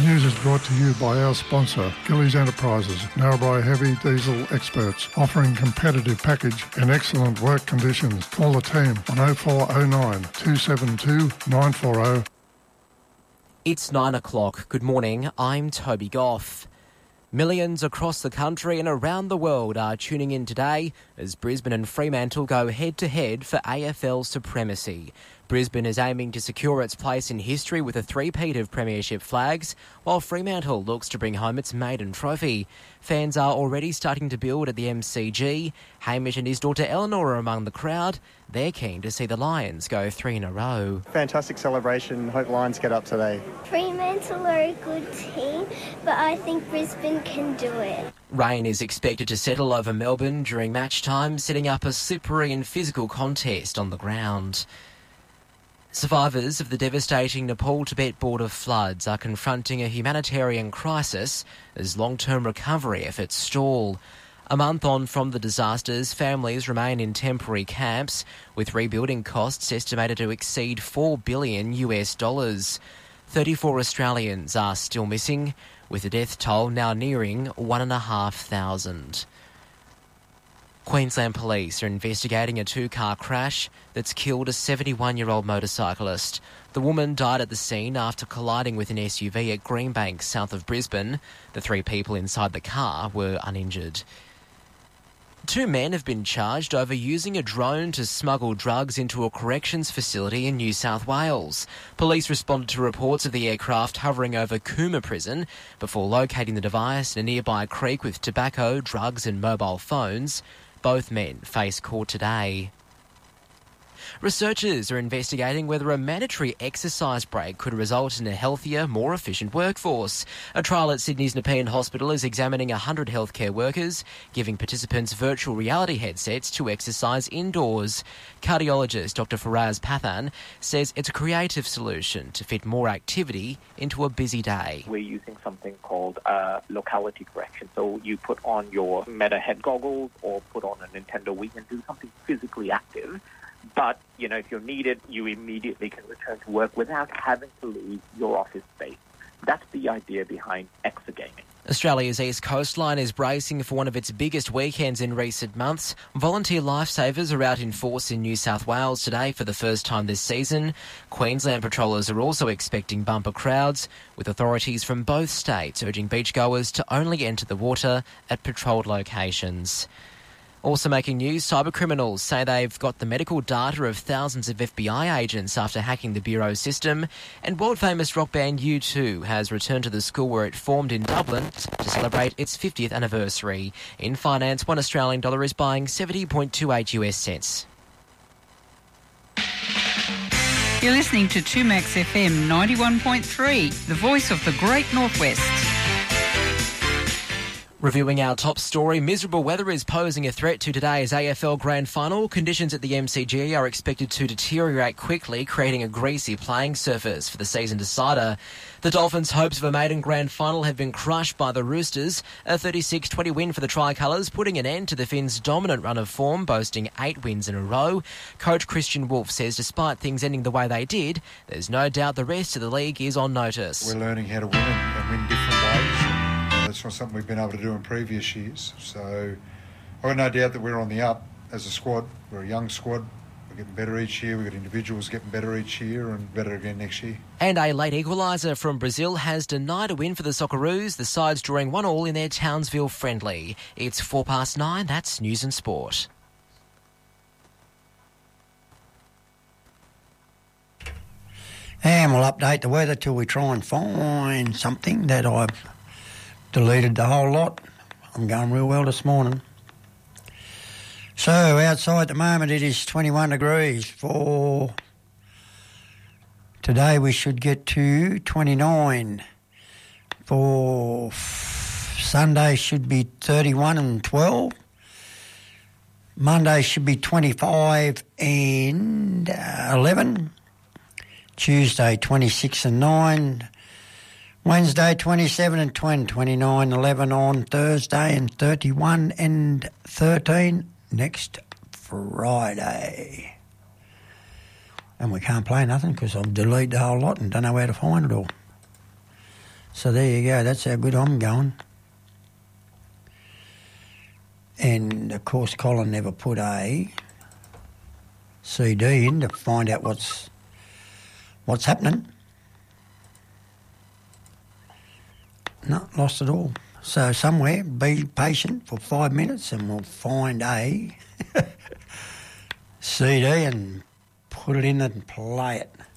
news is brought to you by our sponsor, Gillies Enterprises, Narrabri Heavy Diesel experts, offering competitive package and excellent work conditions. Call the team on 0409 272 940. It's 9 o'clock. Good morning. I'm Toby Goff. Millions across the country and around the world are tuning in today as Brisbane and Fremantle go head-to-head for AFL supremacy. Brisbane is aiming to secure its place in history with a three-peat of premiership flags, while Fremantle looks to bring home its maiden trophy. Fans are already starting to build at the MCG. Hamish and his daughter Eleanor are among the crowd. They're keen to see the Lions go 3 in a row. Fantastic celebration. Hope Lions get up today. Fremantle are a good team, but I think Brisbane can do it. Rain is expected to settle over Melbourne during match time, setting up a slippery and physical contest on the ground. Survivors of the devastating Nepal-Tibet border floods are confronting a humanitarian crisis as long-term recovery efforts stall. A month on from the disasters, families remain in temporary camps, with rebuilding costs estimated to exceed $4 billion. 34 Australians are still missing, with the death toll now nearing 1,500. Queensland Police are investigating a two-car crash that's killed a 71-year-old motorcyclist. The woman died at the scene after colliding with an SUV at Greenbank, south of Brisbane. The three people inside the car were uninjured. Two men have been charged over using a drone to smuggle drugs into a corrections facility in New South Wales. Police responded to reports of the aircraft hovering over Cooma Prison before locating the device in a nearby creek with tobacco, drugs and mobile phones. Both men face court today. Researchers are investigating whether a mandatory exercise break could result in a healthier, more efficient workforce. A trial at Sydney's Nepean Hospital is examining 100 healthcare workers, giving participants virtual reality headsets to exercise indoors. Cardiologist Dr Faraz Pathan says it's a creative solution to fit more activity into a busy day. We're using something called locality correction. So you put on your Meta head goggles or put on a Nintendo Wii and do something physically active. But, if you're needed, you immediately can return to work without having to leave your office space. That's the idea behind exergaming. Australia's east coastline is bracing for one of its biggest weekends in recent months. Volunteer lifesavers are out in force in New South Wales today for the first time this season. Queensland patrollers are also expecting bumper crowds, with authorities from both states urging beachgoers to only enter the water at patrolled locations. Also making news, cybercriminals say they've got the medical data of thousands of FBI agents after hacking the Bureau system, and world-famous rock band U2 has returned to the school where it formed in Dublin to celebrate its 50th anniversary. In finance, $1 Australian is buying 70.28 US cents. You're listening to 2Max FM 91.3, the voice of the Great Northwest. Reviewing our top story, miserable weather is posing a threat to today's AFL Grand Final. Conditions at the MCG are expected to deteriorate quickly, creating a greasy playing surface for the season decider. The Dolphins' hopes of a maiden Grand Final have been crushed by the Roosters. A 36-20 win for the Tricolours, putting an end to the Finns' dominant run of form, boasting 8 wins in a row. Coach Christian Wolf says despite things ending the way they did, there's no doubt the rest of the league is on notice. We're learning how to win and win different ways. That's not something we've been able to do in previous years. So I've got no doubt that we're on the up as a squad. We're a young squad. We're getting better each year. We've got individuals getting better each year and better again next year. And a late equaliser from Brazil has denied a win for the Socceroos, the sides drawing 1-1 in their Townsville friendly. It's 9:04. That's News and Sport. And we'll update the weather till we try and find something that I've deleted the whole lot. I'm going real well this morning. So outside at the moment it is 21 degrees. For today we should get to 29. For Sunday should be 31 and 12. Monday should be 25 and 11. Tuesday 26 and 9. Wednesday 27 and 20, 29, 11 on Thursday and 31 and 13 next Friday. And we can't play nothing because I've deleted the whole lot and don't know where to find it all. So there you go. That's how good I'm going. And, of course, Colin never put a CD in to find out what's happening. No, lost it all. So somewhere, be patient for 5 minutes and we'll find a CD and put it in and play it.